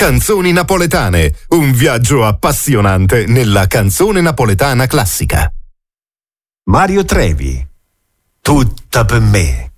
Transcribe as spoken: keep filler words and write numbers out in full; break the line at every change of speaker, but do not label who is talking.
Canzoni napoletane, un viaggio appassionante nella canzone napoletana classica.
Mario Trevi, tutta per me.